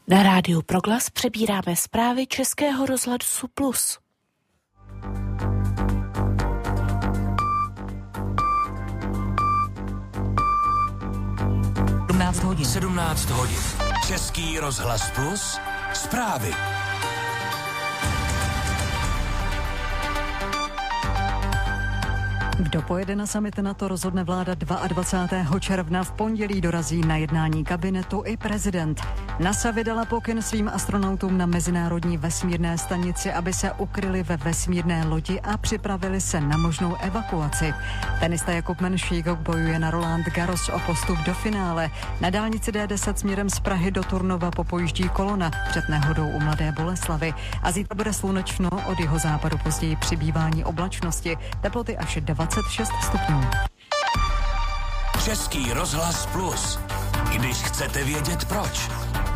Na rádiu Proglas přebíráme zprávy Českého rozhlasu Plus. 17 hodin. Český rozhlas Plus. Zprávy. Kdo pojede na summit NATO, rozhodne vláda 22. června. V pondělí dorazí na jednání kabinetu i prezident. NASA vydala pokyn svým astronautům na Mezinárodní vesmírné stanici, aby se ukryli ve vesmírné lodi a připravili se na možnou evakuaci. Tenista Jakub Menšík bojuje na Roland Garros o postup do finále. Na dálnici D10 směrem z Prahy do Turnova popojíždí kolona před nehodou u Mladé Boleslavi. A zítra bude slunečno, od jihozápadu později přibývání oblačnosti. Teploty až 26 stupňů. Český rozhlas Plus. Když chcete vědět proč.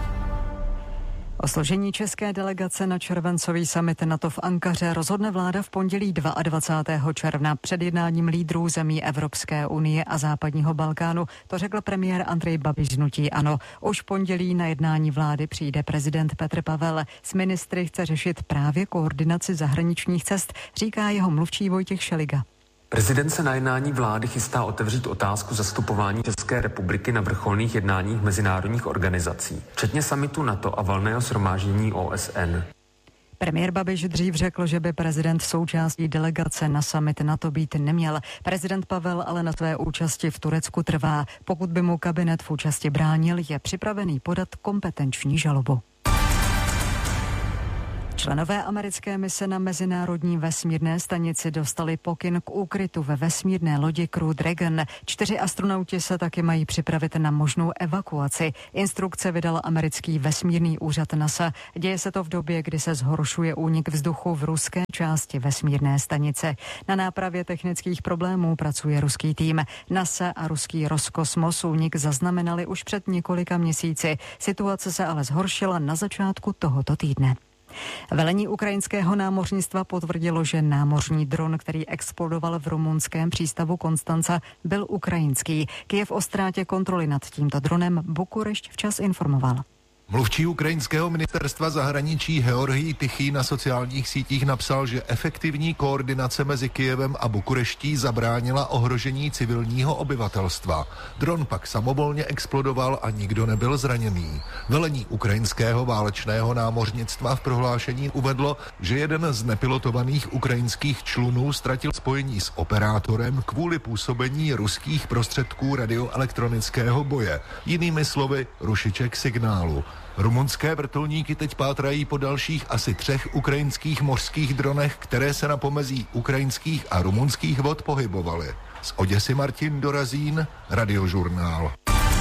O složení české delegace na červencový summit NATO v Ankaře rozhodne vláda v pondělí 22. června před jednáním lídrů zemí Evropské unie a západního Balkánu. To řekl premiér Andrej Babiš z hnutí ANO. Už v pondělí na jednání vlády přijde prezident Petr Pavel. S ministry chce řešit právě koordinaci zahraničních cest, říká jeho mluvčí Vojtěch Šeliga. Prezident se na jednání vlády chystá otevřít otázku zastupování České republiky na vrcholných jednáních mezinárodních organizací, včetně summitu NATO a valného shromáždění OSN. Premiér Babiš dřív řekl, že by prezident součástí delegace na summit NATO být neměl. Prezident Pavel ale na své účasti v Turecku trvá. Pokud by mu kabinet v účasti bránil, je připravený podat kompetenční žalobu. Členové americké mise na Mezinárodní vesmírné stanici dostali pokyn k úkrytu ve vesmírné lodi Crew Dragon. 4 astronauti se taky mají připravit na možnou evakuaci. Instrukce vydal americký vesmírný úřad NASA. Děje se to v době, kdy se zhoršuje únik vzduchu v ruské části vesmírné stanice. Na nápravě technických problémů pracuje ruský tým. NASA a ruský Roskosmos únik zaznamenali už před několika měsíci. Situace se ale zhoršila na začátku tohoto týdne. Velení ukrajinského námořnictva potvrdilo, že námořní dron, který explodoval v rumunském přístavu Konstanca, byl ukrajinský. Kyjev o ztrátě kontroly nad tímto dronem Bukurešť včas informoval. Mluvčí ukrajinského ministerstva zahraničí Georgij Tichý na sociálních sítích napsal, že efektivní koordinace mezi Kyjevem a Bukureští zabránila ohrožení civilního obyvatelstva. Dron pak samovolně explodoval a nikdo nebyl zraněný. Velení ukrajinského válečného námořnictva v prohlášení uvedlo, že jeden z nepilotovaných ukrajinských člunů ztratil spojení s operátorem kvůli působení ruských prostředků radioelektronického boje. Jinými slovy, rušiček signálu. Rumunské vrtulníky teď pátrají po dalších asi 3 ukrajinských mořských dronech, které se na pomezí ukrajinských a rumunských vod pohybovaly. Z Oděsy Martin Dorazín, Radiožurnál.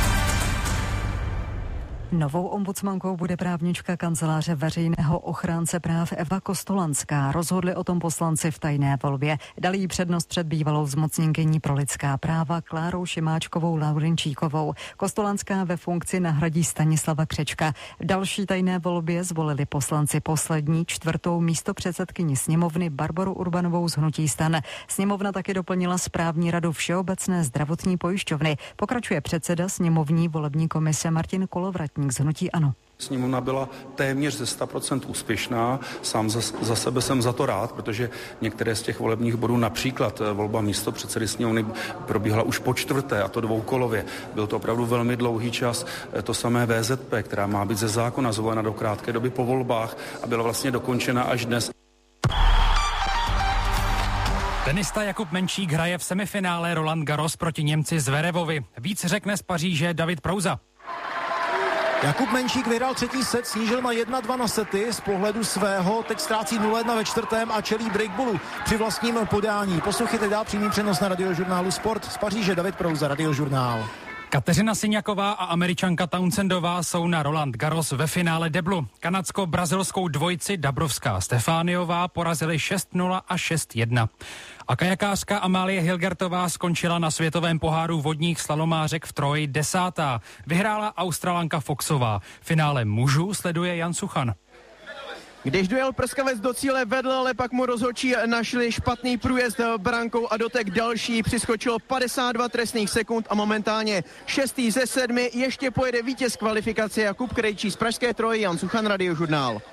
Novou ombudsmankou bude právnička kanceláře veřejného ochránce práv Eva Kostolanská. Rozhodli o tom poslanci v tajné volbě. Dali jí přednost před bývalou zmocněnkyní pro lidská práva Klárou Šimáčkovou Laurinčíkovou. Kostolanská ve funkci nahradí Stanislava Křečka. V další tajné volbě zvolili poslanci poslední 4. místopředsedkyni sněmovny Barboru Urbanovou z hnutí STAN. Sněmovna taky doplnila správní radu Všeobecné zdravotní pojišťovny. Pokračuje předseda sněmovní volební komise Martin Kolovratník z hnutí ANO. Sněmovna byla téměř ze 100% úspěšná. Sám za sebe jsem za to rád, protože některé z těch volebních bodů, například volba místopředsedy sněmovny, probíhala už po 4., a to dvoukolově. Byl to opravdu velmi dlouhý čas. To samé VZP, která má být ze zákona zvolena do krátké doby po volbách a byla vlastně dokončena až dnes. Tenista Jakub Menšík hraje v semifinále Roland Garros proti Němci Zverevovi. Víc řekne z Paříže David Prouza. Jakub Menšík vyhrál 3. set, snížil na 1-2 na sety z pohledu svého, teď ztrácí 0-1 ve 4. a čelí breakballu při vlastním podání. Poslouchejte dál přímý přenos na Radiožurnálu Sport. Z Paříže David Prouza, Radiožurnál. Kateřina Syňaková a Američanka Townsendová jsou na Roland Garros ve finále deblu. Kanadsko-brazilskou dvojici Dabrovská Stefániová porazili 6-0 a 6-1. A kajakářka Amálie Hilgertová skončila na světovém poháru vodních slalomářek v Troji 10. Vyhrála Australanka Foxová. Finále mužů sleduje Jan Suchan. Když dojel Prskavec do cíle, vedl, ale pak mu rozhodčí našli špatný průjezd brankou a dotek další. Přiskočilo 52 trestných sekund a momentálně 6. ze 7. ještě pojede vítěz kvalifikace Jakub Krejčí z pražské Troje, Jan Suchan, Radiožurnál.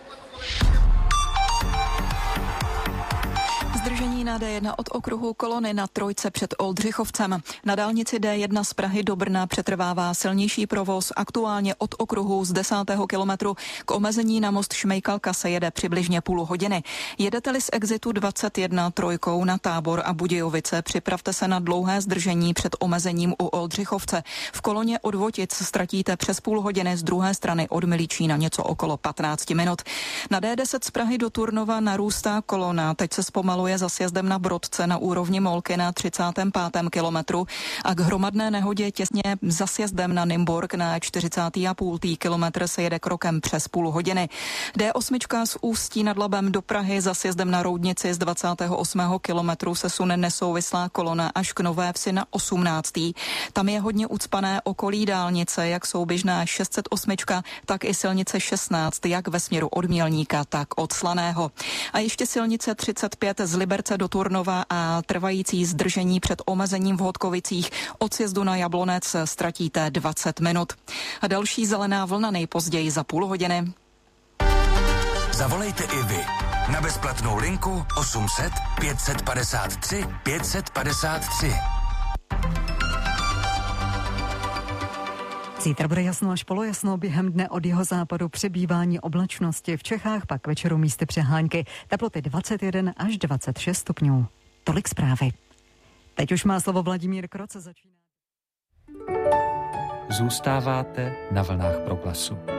Zdržení na D1 od okruhu Kolony na Trojce před Oldřichovcem. Na dálnici D1 z Prahy do Brna přetrvává silnější provoz. Aktuálně od okruhu z 10. kilometru k omezení na most Šmejkalka se jede přibližně půl hodiny. Jedete-li z exitu 21 trojkou na Tábor a Budějovice, připravte se na dlouhé zdržení před omezením u Oldřichovce. V Koloně od Votic ztratíte přes půl hodiny, z druhé strany od Milíčína něco okolo 15 minut. Na D10 z Prahy do Turnova narůstá kolona. Teď se zpomaluje za sjezdem na Brodce na úrovni Molky na 35. kilometru a k hromadné nehodě těsně za sjezdem na Nymburk na 40,5. kilometr se jede krokem přes půl hodiny. D8 z Ústí nad Labem do Prahy za sjezdem na Roudnici z 28. kilometru se sune nesouvislá kolona až k Nové Vsi na 18. Tam je hodně ucpané okolí dálnice, jak souběžná 608, tak i silnice 16, jak ve směru od Mělníka, tak od Slaného. A ještě silnice 35 z Liberce do Turnova a trvající zdržení před omezením v Hodkovicích od sjezdu na Jablonec ztratíte 20 minut. A další zelená vlna nejpozději za půl hodiny. Zavolejte i vy na bezplatnou linku 800 553 553. Zítra bude jasno až polojasno, během dne od jihozápadu přibývání oblačnosti, v Čechách pak večeru místy přehánky, teploty 21 až 26 stupňů. Tolik zprávy. Teď už má slovo Vladimír Kroce. Zůstáváte na vlnách Proglasu.